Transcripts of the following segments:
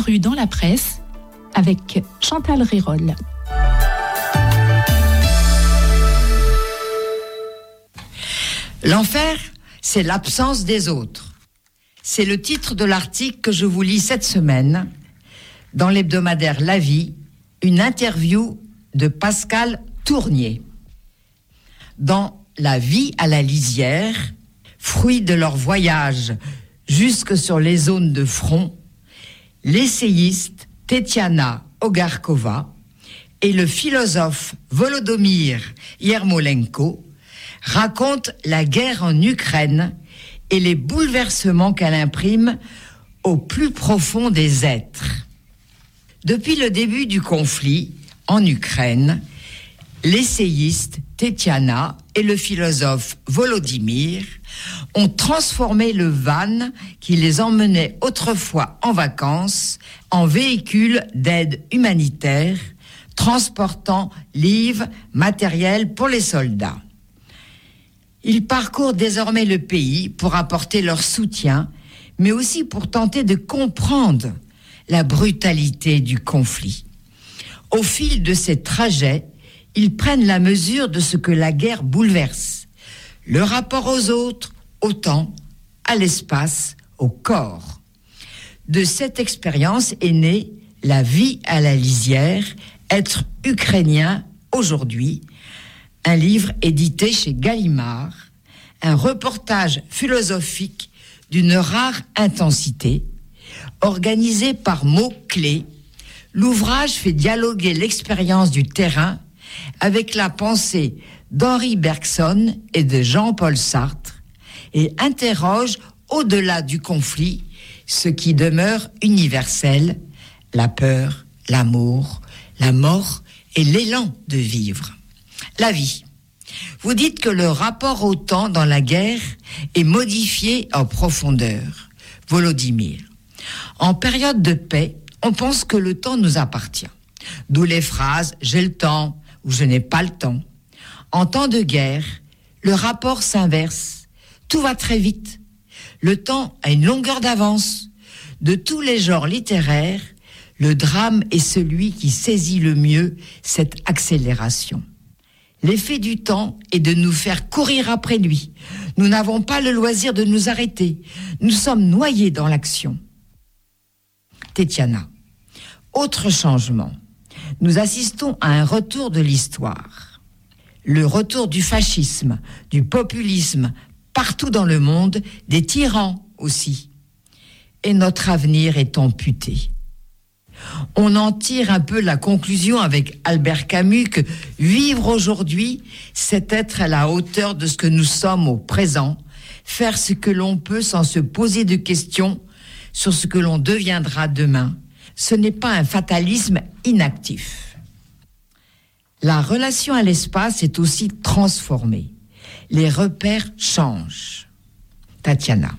paru dans la presse avec Chantal Rérol. L'enfer, c'est l'absence des autres. C'est le titre de l'article que je vous lis cette semaine dans l'hebdomadaire La Vie, une interview de Pascal Tournier. Dans La Vie à la lisière, fruit de leur voyage jusque sur les zones de front, l'essayiste Tetiana Ogarkova et le philosophe Volodymyr Yermolenko racontent la guerre en Ukraine et les bouleversements qu'elle imprime au plus profond des êtres. Depuis le début du conflit en Ukraine, l'essayiste Tetiana et le philosophe Volodymyr ont transformé le van qui les emmenait autrefois en vacances en véhicule d'aide humanitaire, transportant livres, matériel pour les soldats. Ils parcourent désormais le pays pour apporter leur soutien, mais aussi pour tenter de comprendre la brutalité du conflit. Au fil de ces trajets, ils prennent la mesure de ce que la guerre bouleverse. Le rapport aux autres, au temps, à l'espace, au corps. De cette expérience est née La Vie à la lisière, être ukrainien aujourd'hui, un livre édité chez Gallimard, un reportage philosophique d'une rare intensité, organisé par mots-clés. L'ouvrage fait dialoguer l'expérience du terrain avec la pensée d'Henri Bergson et de Jean-Paul Sartre et interroge au-delà du conflit ce qui demeure universel, la peur, l'amour, la mort et l'élan de vivre. La vie. Vous dites que le rapport au temps dans la guerre est modifié en profondeur. Volodymyr. En période de paix, on pense que le temps nous appartient. D'où les phrases « j'ai le temps » ou « je n'ai pas le temps ». En temps de guerre, le rapport s'inverse. Tout va très vite. Le temps a une longueur d'avance. De tous les genres littéraires, le drame est celui qui saisit le mieux cette accélération. L'effet du temps est de nous faire courir après lui. Nous n'avons pas le loisir de nous arrêter. Nous sommes noyés dans l'action. Tetiana. Autre changement. Nous assistons à un retour de l'histoire. Le retour du fascisme, du populisme, partout dans le monde, des tyrans aussi. Et notre avenir est amputé. On en tire un peu la conclusion avec Albert Camus que vivre aujourd'hui, c'est être à la hauteur de ce que nous sommes au présent, faire ce que l'on peut sans se poser de questions sur ce que l'on deviendra demain. Ce n'est pas un fatalisme inactif. La relation à l'espace est aussi transformée. Les repères changent. Tatiana.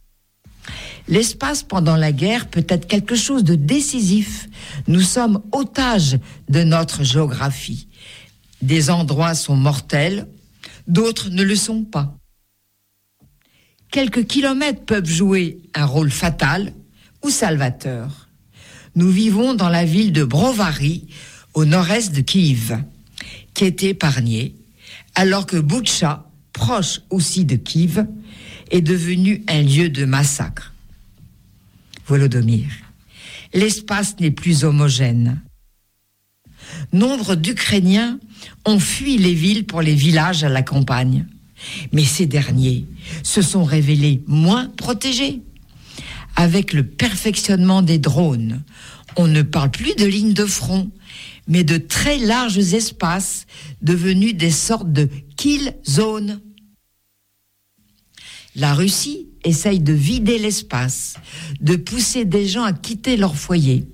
L'espace pendant la guerre peut être quelque chose de décisif. Nous sommes otages de notre géographie. Des endroits sont mortels, d'autres ne le sont pas. Quelques kilomètres peuvent jouer un rôle fatal ou salvateur. Nous vivons dans la ville de Brovary, au nord-est de Kiev, qui est épargnée, alors que Boutcha, proche aussi de Kiev, est devenu un lieu de massacre. Volodymyr. L'espace n'est plus homogène. Nombre d'Ukrainiens ont fui les villes pour les villages à la campagne. Mais ces derniers se sont révélés moins protégés. Avec le perfectionnement des drones, on ne parle plus de lignes de front, mais de très larges espaces devenus des sortes de kill zones. La Russie essaye de vider l'espace, de pousser des gens à quitter leur foyer.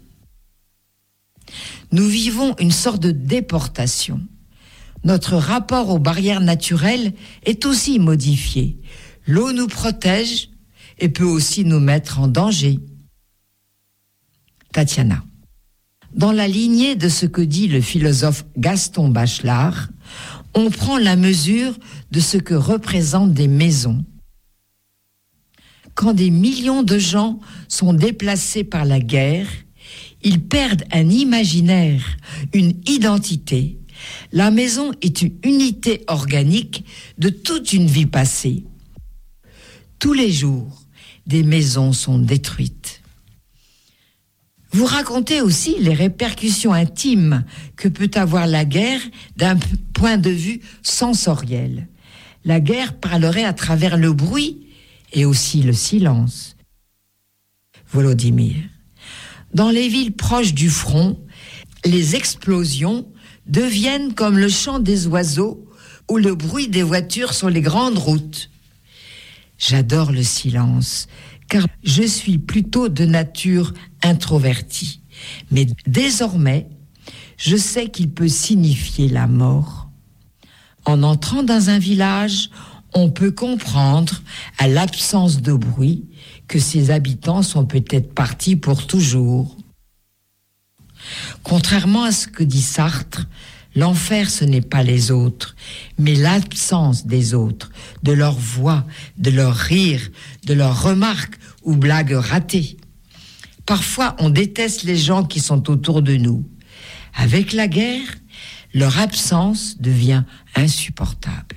Nous vivons une sorte de déportation. Notre rapport aux barrières naturelles est aussi modifié. L'eau nous protège et peut aussi nous mettre en danger. Tatiana. Dans la lignée de ce que dit le philosophe Gaston Bachelard, on prend la mesure de ce que représentent des maisons. Quand des millions de gens sont déplacés par la guerre, Ils perdent un imaginaire, une identité. La maison est une unité organique de toute une vie passée. Tous les jours, des maisons sont détruites. Vous racontez aussi les répercussions intimes que peut avoir la guerre d'un point de vue sensoriel. La guerre parlerait à travers le bruit et aussi le silence. Volodymyr. Dans les villes proches du front, les explosions deviennent comme le chant des oiseaux ou le bruit des voitures sur les grandes routes. J'adore le silence, car je suis plutôt de nature introvertie. Mais désormais, je sais qu'il peut signifier la mort. En entrant dans un village, on peut comprendre, à l'absence de bruit, que ses habitants sont peut-être partis pour toujours. Contrairement à ce que dit Sartre, l'enfer, ce n'est pas les autres, mais l'absence des autres, de leur voix, de leur rire, de leurs remarques ou blagues ratées. Parfois, on déteste les gens qui sont autour de nous. Avec la guerre, leur absence devient insupportable.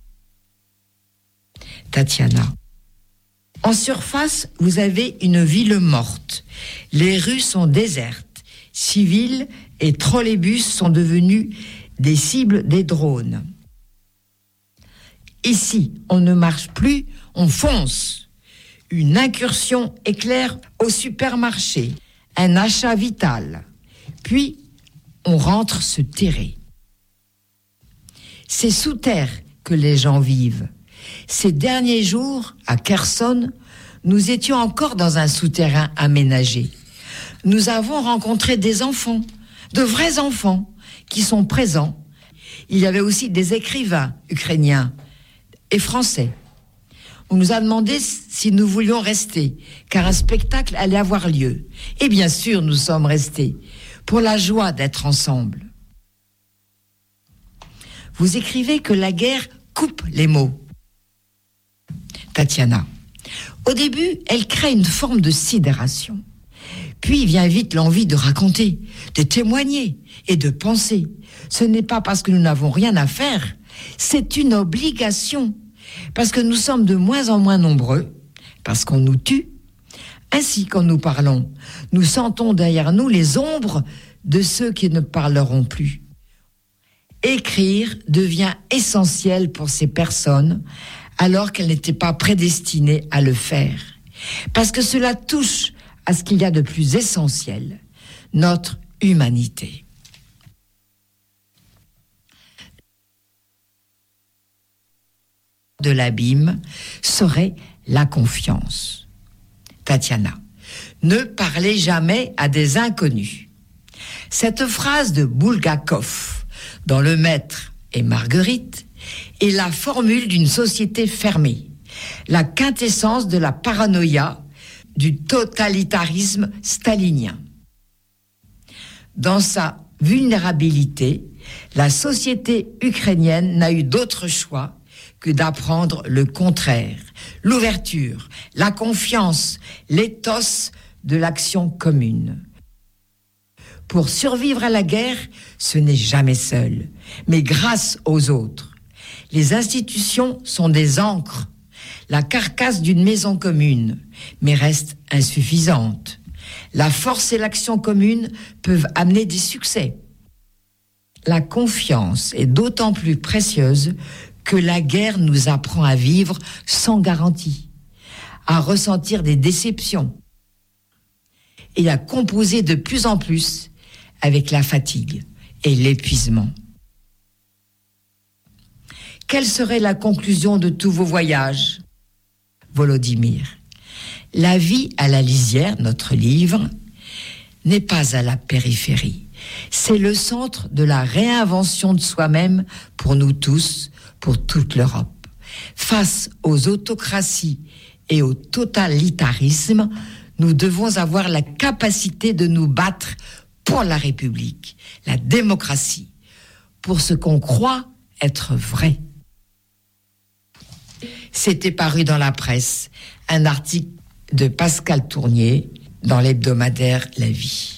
Tatiana. En surface, vous avez une ville morte. Les rues sont désertes. Civils et trolleybus sont devenus des cibles des drones. Ici, on ne marche plus, on fonce. Une incursion éclair au supermarché, un achat vital. Puis, on rentre se terrer. C'est sous terre que les gens vivent. Ces derniers jours, à Kherson, nous étions encore dans un souterrain aménagé. Nous avons rencontré des enfants, de vrais enfants, qui sont présents. Il y avait aussi des écrivains ukrainiens et français. On nous a demandé si nous voulions rester, car un spectacle allait avoir lieu. Et bien sûr, nous sommes restés, pour la joie d'être ensemble. Vous écrivez que la guerre coupe les mots. Tatiana. Au début, elle crée une forme de sidération. Puis vient vite l'envie de raconter, de témoigner et de penser. Ce n'est pas parce que nous n'avons rien à faire, c'est une obligation. Parce que nous sommes de moins en moins nombreux, parce qu'on nous tue. Ainsi, quand nous parlons, nous sentons derrière nous les ombres de ceux qui ne parleront plus. Écrire devient essentiel pour ces personnes, alors qu'elles n'étaient pas prédestinées à le faire. Parce que cela touche à ce qu'il y a de plus essentiel, notre humanité. De l'abîme serait la confiance. Tatiana. Ne parlez jamais à des inconnus. Cette phrase de Bulgakov, dans Le Maître et Marguerite, est la formule d'une société fermée, la quintessence de la paranoïa, du totalitarisme stalinien. Dans sa vulnérabilité, la société ukrainienne n'a eu d'autre choix que d'apprendre le contraire, l'ouverture, la confiance, l'éthos de l'action commune. Pour survivre à la guerre, ce n'est jamais seul, mais grâce aux autres. Les institutions sont des ancres, la carcasse d'une maison commune, mais restent insuffisantes. La force et l'action commune peuvent amener des succès. La confiance est d'autant plus précieuse que la guerre nous apprend à vivre sans garantie, à ressentir des déceptions et à composer de plus en plus avec la fatigue et l'épuisement. Quelle serait la conclusion de tous vos voyages ? Volodymyr. La vie à la lisière, notre livre, n'est pas à la périphérie. C'est le centre de la réinvention de soi-même pour nous tous, pour toute l'Europe. Face aux autocraties et au totalitarisme, nous devons avoir la capacité de nous battre pour la République, la démocratie, pour ce qu'on croit être vrai. C'était paru dans la presse, un article de Pascal Tournier dans l'hebdomadaire La Vie.